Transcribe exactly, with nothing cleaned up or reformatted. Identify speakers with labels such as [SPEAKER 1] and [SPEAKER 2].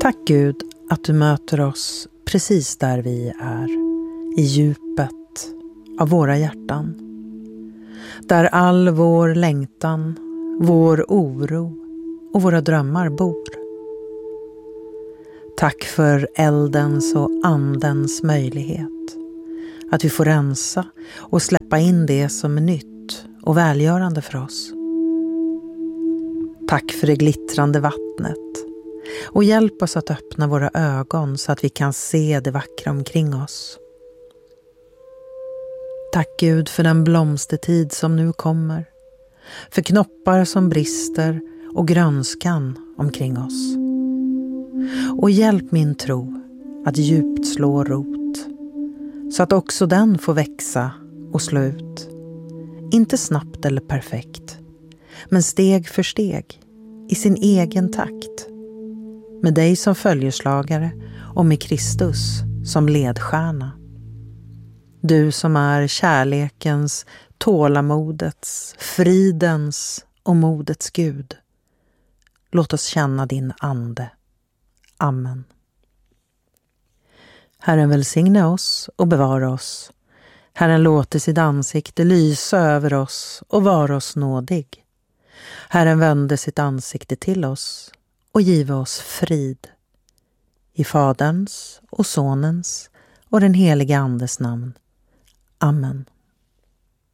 [SPEAKER 1] Tack Gud att du möter oss precis där vi är, i djupet av våra hjärtan. Där all vår längtan, vår oro och våra drömmar bor. Tack för eldens och andens möjlighet. Att vi får rensa och släppa in det som är nytt och välgörande för oss. Tack för det glittrande vattnet. Och hjälp oss att öppna våra ögon så att vi kan se det vackra omkring oss. Tack Gud för den blomstertid som nu kommer. För knoppar som brister och grönskan omkring oss. Och hjälp min tro att djupt slå rot. Så att också den får växa och slå ut. Inte snabbt eller perfekt. Men steg för steg. I sin egen takt. Med dig som följeslagare och med Kristus som ledstjärna. Du som är kärlekens, tålamodets, fridens och modets Gud. Låt oss känna din ande. Amen. Herren välsigne oss och bevara oss. Herren låter sitt ansikte lysa över oss och vara oss nådig. Herren vände sitt ansikte till oss och give oss frid. I Faderns och Sonens och den helige Andes namn. Amen.